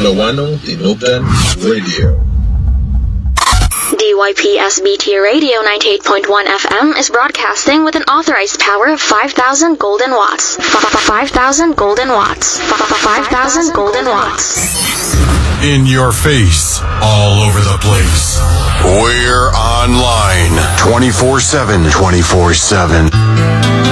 Lawano Tinubdan Radio. DYPSBT Radio 98.1 FM is broadcasting with an authorized power of 5,000 golden watts. 5,000 golden watts. 5,000 golden watts. In your face, all over the place. We're online 24/7. 24/7.